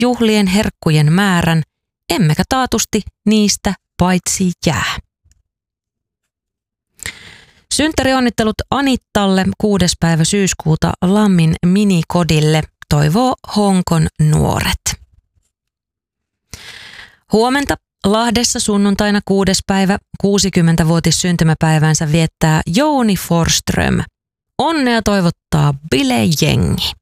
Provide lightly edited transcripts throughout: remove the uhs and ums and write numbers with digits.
juhlien herkkujen määrän, emmekä taatusti niistä paitsi jää. Synttärionnittelut Anittalle 6. päivä syyskuuta Lammin minikodille, toivoo Honkon nuoret. Huomenta Lahdessa sunnuntaina 6. päivä 60-vuotis syntymäpäivänsä viettää Jouni Forström. Onnea toivottaa bilejengi.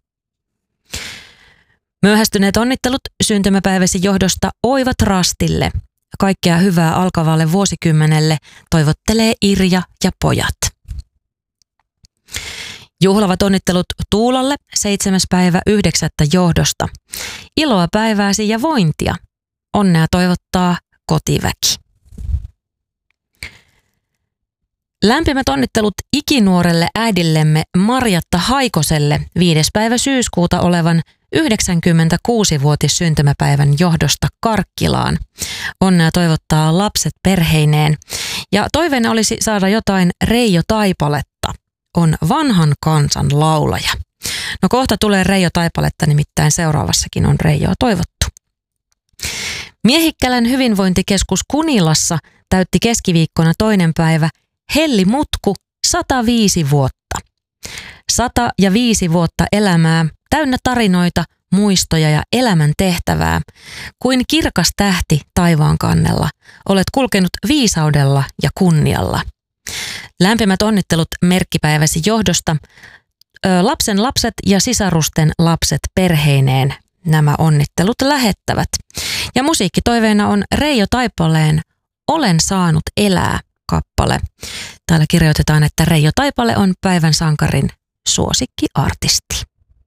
Myöhästyneet onnittelut syntymäpäiväsi johdosta Oivat Rastille. Kaikkea hyvää alkavalle vuosikymmenelle toivottelee Irja ja pojat. Juhlavat onnittelut Tuulalle 7. päivä 9. johdosta. Iloa päivääsi ja vointia. Onnea toivottaa kotiväki. Lämpimät onnittelut ikinuorelle äidillemme Marjatta Haikoselle 5. päivä syyskuuta olevan 96-vuotis syntymäpäivän johdosta Karkkilaan. Onnea toivottaa lapset perheineen. Ja toiveena olisi saada jotain Reijo Taipaletta. On vanhan kansan laulaja. No kohta tulee Reijo Taipaletta, nimittäin seuraavassakin on Reijoa toivottu. Miehikkälän hyvinvointikeskus Kunilassa täytti keskiviikkona 2. päivä Helli Mutku 105 vuotta. 105 vuotta elämää, täynnä tarinoita, muistoja ja elämän tehtävää. Kuin kirkas tähti taivaan kannella, olet kulkenut viisaudella ja kunnialla. Lämpimät onnittelut merkkipäiväsi johdosta. Lapsen lapset ja sisarusten lapset perheineen nämä onnittelut lähettävät. Ja musiikkitoiveena on Reijo Taipaleen Olen saanut elää -kappale. Täällä kirjoitetaan, että Reijo Taipale on päivän sankarin suosikkiartisti.